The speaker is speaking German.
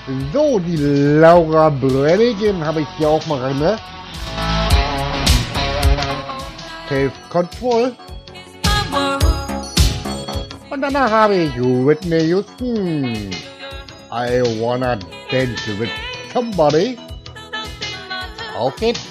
So, die Laura Brennigin habe ich hier auch mal rein, ne? Self-Control. Und danach habe ich Whitney Houston. I wanna dance with somebody. Auf geht's.